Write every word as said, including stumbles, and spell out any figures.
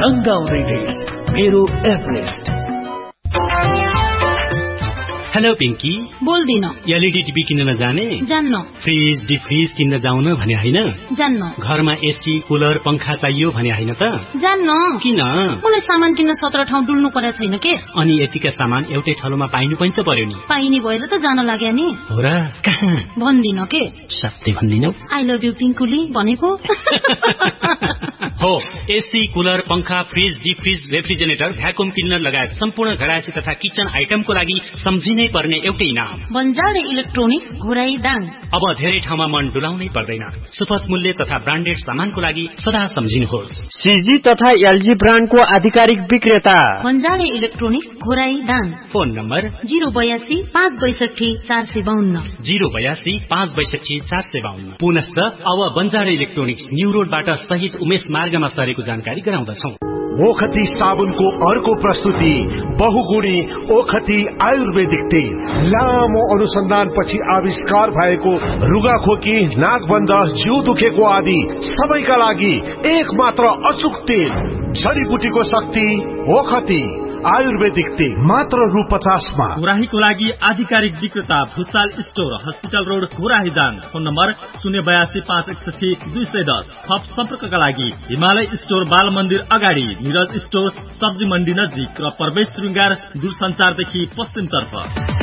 तंगाउँदै देश मेरो Everest. Hello Pinky, बोल्दिन। LED TV किन्न जाने? जान्न। फ्रिज डिफ्रिज किन्न जाउन भने हैन? जान्न। घरमा एसी कुलर पंखा चाहियो भने हैन त? जान्न। किन? मलाई सामान किन्न सत्र ठाउँ डुल्नु पर्या छैन के। अनि यतिका सामान एउटै ठाउँमा पाइनु पनि त पर्यो नि। पाइने भएर त जान लाग्या नि। हो र? कहाँ? भन्दिन के। सत्य भन्दिनौ? आई लभ यु पिंकुली भनेको। हो, एसी कुलर पंखा फ्रिज डिफ्रिज रेफ्रिजरेटर भ्याकुम क्लिनर लगायत सम्पूर्ण घरायसी तथा किचन आइटमको लागि सम्झिनै पर्ने एउटै नाम बन्जारे इलेक्ट्रोनिक्स घोराई दाङ। अब धेरै ठाउँमा मन डुलाउनै पर्दैन। सुपथ मूल्य तथा ब्रान्डेड सामानको लागि सदा सम्झिनुहोस् सीजी तथा एलजी ब्रान्डको आधिकारिक विक्रेता बन्जारे electronics Ghorahi Dang. Phone number zero बयासी पाँच बैसठी चार सय बाहन्न जिरो बयासी पाँच बैसठी चार सय बाहन्न। पुनश्च अब बन्जारे इलेक्ट्रोनिक्स न्यू रोडबाट सहित उमेश मार्गमा सरेको जानकारी गराउँदछौ। ओखती साबुनको अर्को प्रस्तुति बहुगुणी ओखती आयुर्वेदिक तेल। लामो अनुसन्धानपछि आविष्कार भएको रुगाखोकी नाकबन्ध जिउ दुखेको आदि सबैका लागि एक मात्र अचुक तेल। जडीबुटीको शक्ति ओखती आयुर्वेदिक तेल मात्र रु पचासमा। घोराहीको लागि आधिकारिक विक्रेता Bhusal store hospital road Ghorahi Dang. Phone number शून्य बयासी पाँच एकसठी दुई सय दस। थप सम्पर्कका लागि हिमालय स्टोर बाल मन्दिर अगाडि, निरज स्टोर सब्जी मण्डी नजिक र प्रवेश श्रृंगार दूरसञ्चारदेखि पश्चिम तर्फ।